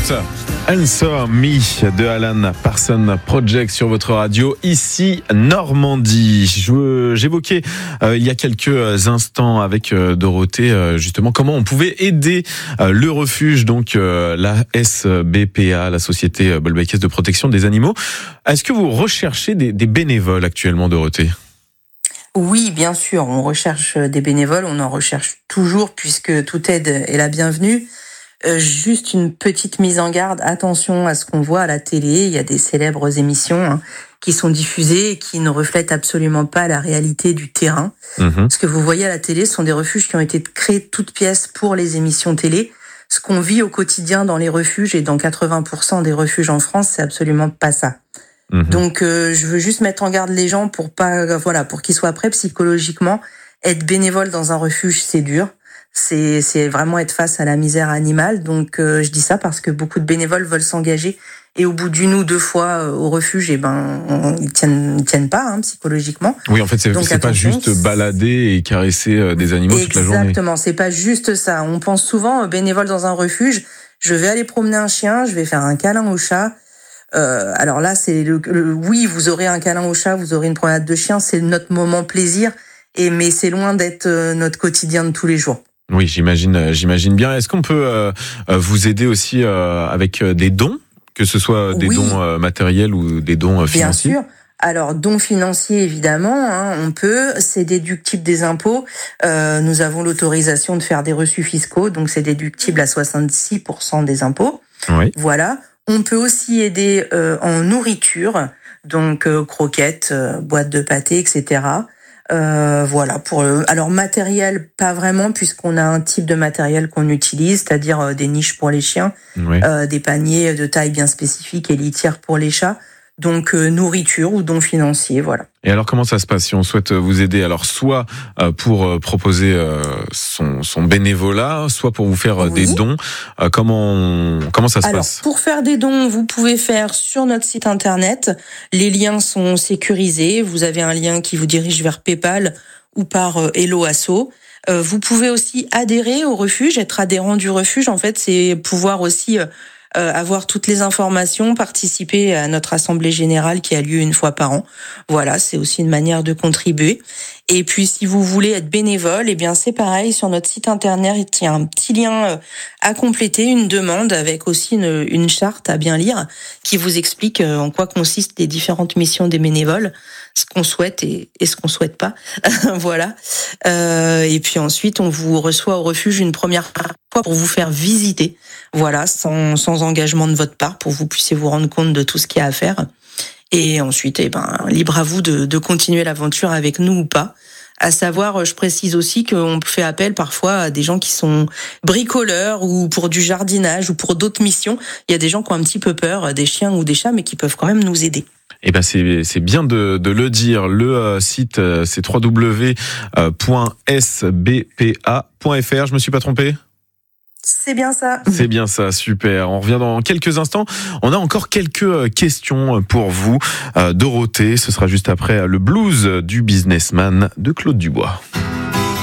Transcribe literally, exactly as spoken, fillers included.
Answer Me de Alan Parsons Project sur votre radio, ici Normandie. Je, j'évoquais euh, il y a quelques instants avec euh, Dorothée euh, justement comment on pouvait aider euh, le refuge, donc euh, la S B P A, la Société Bolbecaise de protection des animaux. Est-ce que vous recherchez des, des bénévoles actuellement, Dorothée ? Oui, bien sûr, on recherche des bénévoles, on en recherche toujours puisque toute aide est la bienvenue. Euh, juste une petite mise en garde, attention à ce qu'on voit à la télé, il y a des célèbres émissions hein, qui sont diffusées et qui ne reflètent absolument pas la réalité du terrain. Mmh. Ce que vous voyez à la télé sont des refuges qui ont été créés de toutes pièces pour les émissions télé. Ce qu'on vit au quotidien dans les refuges et dans quatre-vingts pour cent des refuges en France, c'est absolument pas ça. Mmh. Donc euh, je veux juste mettre en garde les gens pour pas voilà, pour qu'ils soient prêts psychologiquement. Être bénévole dans un refuge, c'est dur. C'est, c'est vraiment être face à la misère animale. Donc, euh, je dis ça parce que beaucoup de bénévoles veulent s'engager et au bout d'une ou deux fois euh, au refuge, eh ben, on, ils tiennent, ils tiennent pas hein, psychologiquement. Oui, en fait, c'est, donc, c'est pas juste balader et caresser euh, des animaux toute la journée. Exactement, c'est pas juste ça. On pense souvent euh, bénévole dans un refuge. Je vais aller promener un chien, je vais faire un câlin au chat. Euh, alors là, c'est le, le, oui, vous aurez un câlin au chat, vous aurez une promenade de chien, c'est notre moment plaisir. Et mais c'est loin d'être euh, notre quotidien de tous les jours. Oui, j'imagine, j'imagine bien. Est-ce qu'on peut euh, vous aider aussi euh, avec des dons, que ce soit des oui. dons euh, matériels ou des dons financiers ? Bien sûr. Alors, dons financiers, évidemment, hein, on peut. C'est déductible des impôts. Euh, nous avons l'autorisation de faire des reçus fiscaux, donc c'est déductible à soixante-six pour cent des impôts. Oui. Voilà. On peut aussi aider euh, en nourriture, donc euh, croquettes, euh, boîtes de pâté, et cetera. Euh, voilà. Pour euh, alors matériel, pas vraiment, puisqu'on a un type de matériel qu'on utilise, c'est-à-dire euh, des niches pour les chiens, oui. euh, des paniers de taille bien spécifique et litières pour les chats. Donc euh, nourriture ou dons financiers, voilà. Et alors comment ça se passe si on souhaite vous aider ? Alors soit euh, pour euh, proposer euh, son, son bénévolat, soit pour vous faire euh, oui. des dons. Euh, comment on, comment ça se alors, passe ? Pour faire des dons, vous pouvez faire sur notre site internet. Les liens sont sécurisés. Vous avez un lien qui vous dirige vers PayPal ou par euh, Hello Asso. Euh, vous pouvez aussi adhérer au refuge, être adhérent du refuge. En fait, c'est pouvoir aussi euh, Euh, avoir toutes les informations, participer à notre assemblée générale qui a lieu une fois par an. Voilà, c'est aussi une manière de contribuer. Et puis, si vous voulez être bénévole, eh bien, c'est pareil. Sur notre site internet, il y a un petit lien à compléter, une demande avec aussi une, une charte à bien lire qui vous explique en quoi consistent les différentes missions des bénévoles, ce qu'on souhaite et, et ce qu'on souhaite pas. Voilà. Euh, et puis ensuite, on vous reçoit au refuge une première fois pour vous faire visiter. Voilà, sans, sans engagement de votre part, pour que vous puissiez vous rendre compte de tout ce qu'il y a à faire. Et ensuite, eh ben, libre à vous de, de continuer l'aventure avec nous ou pas. À savoir, je précise aussi qu'on fait appel parfois à des gens qui sont bricoleurs ou pour du jardinage ou pour d'autres missions. Il y a des gens qui ont un petit peu peur des chiens ou des chats, mais qui peuvent quand même nous aider. Eh ben c'est c'est bien de de le dire. Le euh, site euh, c'est w w w point s b p a point f r. Je me suis pas trompé ? C'est bien ça. C'est bien ça, super. On revient dans quelques instants. On a encore quelques questions pour vous. Euh, Dorothée, ce sera juste après le blues du businessman de Claude Dubois.